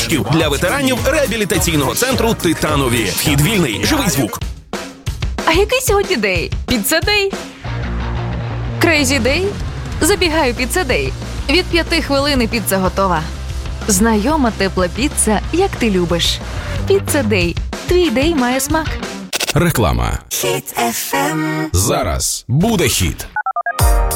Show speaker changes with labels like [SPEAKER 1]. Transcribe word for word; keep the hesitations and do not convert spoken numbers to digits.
[SPEAKER 1] коштів для ветеранів реабілітаційного центру «Титанові». Вхід вільний, живий звук.
[SPEAKER 2] А який сьогодні день? Піцца-дей? Крейзі-дей? Забігаю піцца-дей. Від п'яти хвилин і піца готова. Знайома тепла піца, як ти любиш. Піцца-дей. Твій дей має смак.
[SPEAKER 3] Реклама. Хіт еф ем. Зараз буде хіт.